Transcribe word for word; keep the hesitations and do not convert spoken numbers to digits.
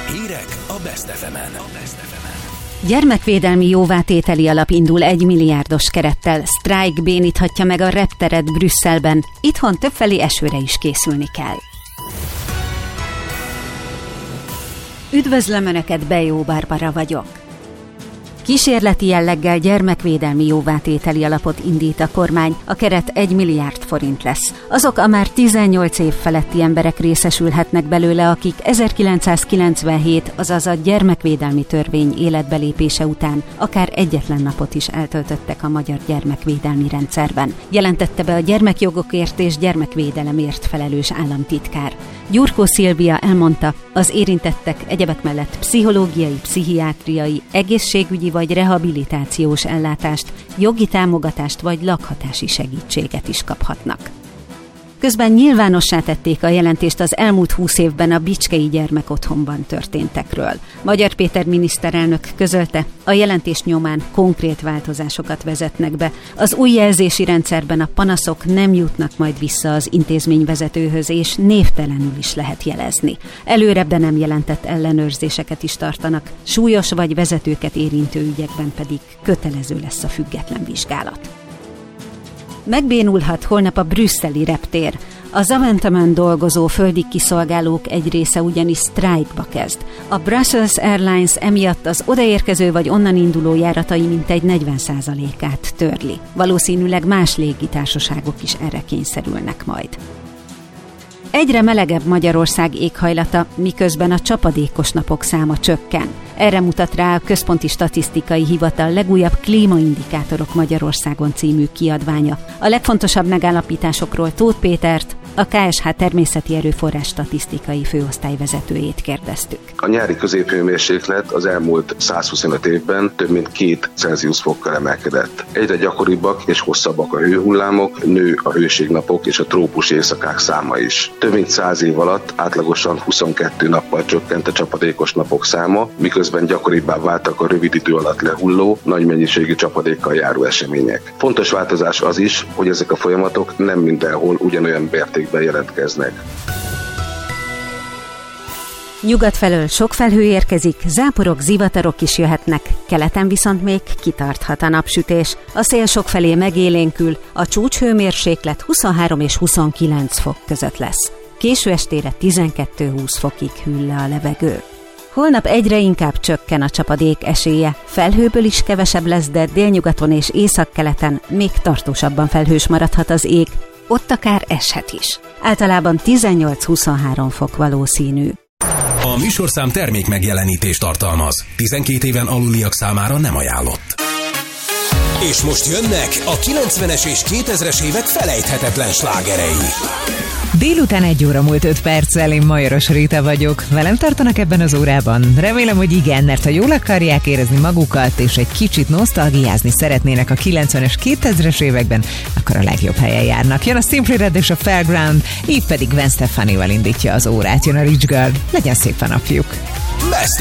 Hírek a Best ef emen. Gyermekvédelmi jóvátételi alap indul egy milliárdos kerettel. Sztrájk béníthatja meg a repteret Brüsszelben. Itthon többfelé esőre is készülni kell. Üdvözlöm Önöket, Bejó Barbara vagyok. Kísérleti jelleggel gyermekvédelmi jóvátételi alapot indít a kormány, a keret egy milliárd forint lesz. Azok a már tizennyolc év feletti emberek részesülhetnek belőle, akik ezerkilencszázkilencvenhét, azaz a gyermekvédelmi törvény életbelépése után akár egyetlen napot is eltöltöttek a magyar gyermekvédelmi rendszerben, jelentette be a gyermekjogokért és gyermekvédelemért felelős államtitkár. Gyurkó Szilvia elmondta, az érintettek egyebek mellett pszichológiai, pszichiátriai, egészségügyi vagy rehabilitációs ellátást, jogi támogatást vagy lakhatási segítséget is kaphatnak. Közben nyilvánossá tették a jelentést az elmúlt húsz évben a Bicskei Gyermekotthonban történtekről. Magyar Péter miniszterelnök közölte, a jelentés nyomán konkrét változásokat vezetnek be. Az új jelzési rendszerben a panaszok nem jutnak majd vissza az intézményvezetőhöz, és névtelenül is lehet jelezni. Előrebb, de nem jelentett ellenőrzéseket is tartanak, súlyos vagy vezetőket érintő ügyekben pedig kötelező lesz a független vizsgálat. Megbénulhat holnap a brüsszeli reptér. A Zaventemen dolgozó földi kiszolgálók egy része ugyanis sztrájkba kezd. A Brussels Airlines emiatt az odaérkező vagy onnan induló járatai mintegy negyven százalékát törli. Valószínűleg más légitársaságok is erre kényszerülnek majd. Egyre melegebb Magyarország éghajlata, miközben a csapadékos napok száma csökken. Erre mutat rá a Központi Statisztikai Hivatal legújabb Klímaindikátorok Magyarországon című kiadványa. A legfontosabb megállapításokról Tóth Pétert, a ká es há természeti erőforrás statisztikai főosztályvezetőjét kérdeztük. A nyári középhőmérséklet az elmúlt százhuszonöt évben több mint két Celsius fokkal emelkedett. Egyre gyakoribbak és hosszabbak a hőhullámok, nő a hőségnapok és a trópus éjszakák száma is. Több mint száz év alatt átlagosan huszonkettő nappal csökkent a csapadékos napok száma, miközben gyakoribbá váltak a rövid idő alatt lehulló, nagy mennyiségű csapadékkal járó események. Fontos változás az is, hogy ezek a folyamatok nem mindenhol ugyanolyan mértékben jelentkeznek. Nyugat felől sok felhő érkezik, záporok, zivatarok is jöhetnek, keleten viszont még kitarthat a napsütés. A szél sokfelé megélénkül, a csúcshőmérséklet huszonhárom és huszonkilenc fok között lesz. Késő estére tizenkettő-húsz fokig hűl le a levegő. Holnap egyre inkább csökken a csapadék esélye, felhőből is kevesebb lesz, de délnyugaton és északkeleten még tartósabban felhős maradhat az ég, ott akár eshet is. Általában tizennyolc-huszonhárom fok valószínű. A műsorszám termék megjelenítést tartalmaz. tizenkét éven aluliak számára nem ajánlott. És most jönnek a kilencvenes és kétezres évek felejthetetlen slágerei. Délután egy óra múlt öt perccel, én Majoros Réta vagyok. Velem tartanak ebben az órában? Remélem, hogy igen, mert ha jól akarják érezni magukat, és egy kicsit nosztalgiázni szeretnének a kilencvenes, kétezres években, akkor a legjobb helyen járnak. Jön a Simply Red és a Fairground, így pedig Gwen Stefanival indítja az órát. Jön a Rich Girl. Legyen szép a napjuk! Best